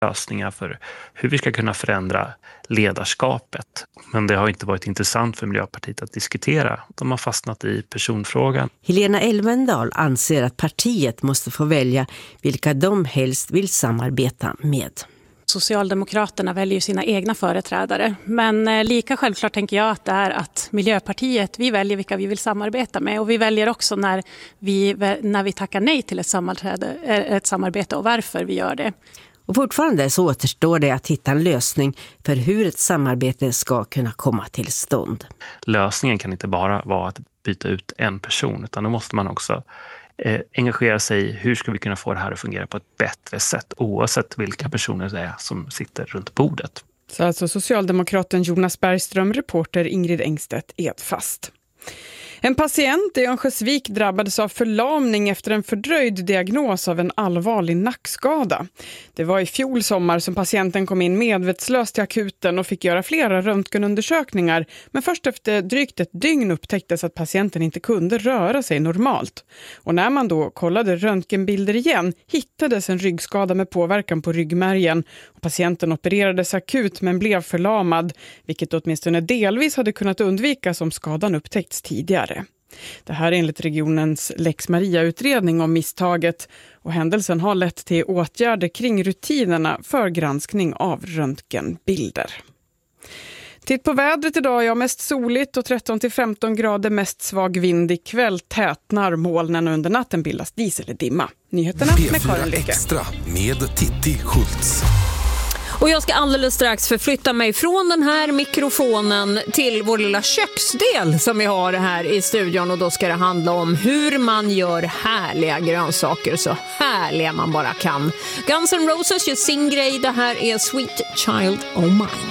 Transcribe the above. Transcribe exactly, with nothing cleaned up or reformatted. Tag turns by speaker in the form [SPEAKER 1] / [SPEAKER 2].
[SPEAKER 1] lösningar för hur vi ska kunna förändra ledarskapet. Men det har inte varit intressant för Miljöpartiet att diskutera. De har fastnat i personfrågan.
[SPEAKER 2] Helena Elvendal anser att partiet måste få välja vilka de helst vill samarbeta med.
[SPEAKER 3] Socialdemokraterna väljer ju sina egna företrädare. Men lika självklart tänker jag att det är att Miljöpartiet, vi väljer vilka vi vill samarbeta med. Och vi väljer också när vi, när vi tackar nej till ett, sammanträde, ett samarbete och varför vi gör det.
[SPEAKER 2] Och fortfarande så återstår det att hitta en lösning för hur ett samarbete ska kunna komma till stånd.
[SPEAKER 1] Lösningen kan inte bara vara att byta ut en person, utan då måste man också eh, engagera sig i hur ska vi kunna få det här att fungera på ett bättre sätt, oavsett vilka personer det är som sitter runt bordet.
[SPEAKER 4] Så alltså socialdemokraten Jonas Bergström, reporter Ingrid Engstedt Edfast. En patient i Örnsköldsvik drabbades av förlamning efter en fördröjd diagnos av en allvarlig nackskada. Det var i fjol sommar som patienten kom in medvetslös till akuten och fick göra flera röntgenundersökningar. Men först efter drygt ett dygn upptäcktes att patienten inte kunde röra sig normalt. Och när man då kollade röntgenbilder igen hittades en ryggskada med påverkan på ryggmärgen. Och patienten opererades akut men blev förlamad, vilket åtminstone delvis hade kunnat undvikas om skadan upptäckts tidigare. Det här är enligt regionens Lex Maria-utredning om misstaget och händelsen har lett till åtgärder kring rutinerna för granskning av röntgenbilder. Titt på vädret idag, ja, mest soligt och tretton till femton grader, mest svag vind. Ikväll tätnar molnen och under natten bildas dis eller dimma. Nyheterna med Karin Lycke.
[SPEAKER 5] Extra med Titti Schultz.
[SPEAKER 6] Och jag ska alldeles strax förflytta mig från den här mikrofonen till vår lilla köksdel som vi har här i studion. Och då ska det handla om hur man gör härliga grönsaker, så härliga man bara kan. Guns N' Roses gör sin grej. Det här är Sweet Child O' Mine.